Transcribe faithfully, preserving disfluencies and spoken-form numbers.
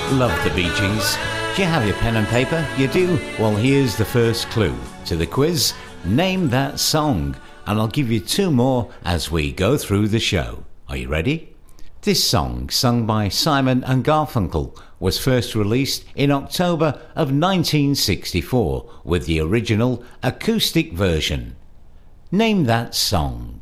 Love the Bee Gees. Do you have your pen and paper? You do? Well, here's the first clue to the quiz. Name that song. And I'll give you two more as we go through the show. Are you ready? This song, sung by Simon and Garfunkel, was first released in October of nineteen sixty-four with the original acoustic version. Name that song.